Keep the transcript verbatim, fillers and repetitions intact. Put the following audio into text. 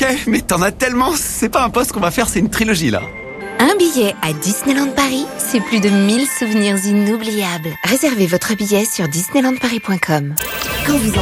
Ok, mais t'en as tellement, c'est pas un post qu'on va faire, c'est une trilogie là. Un billet à Disneyland Paris, c'est plus de mille souvenirs inoubliables. Réservez votre billet sur disneyland paris point com. Quand vous en